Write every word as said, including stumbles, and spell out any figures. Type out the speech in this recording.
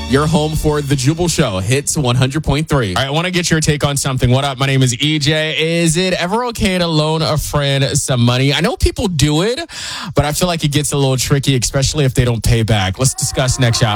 Your home for The Jubal Show, Hits one hundred point three. All right, I want to get your take on something. What up? My name is E J. Is it ever okay to loan a friend some money? I know people do it, but I feel like it gets a little tricky, especially if they don't pay back. Let's discuss next, y'all.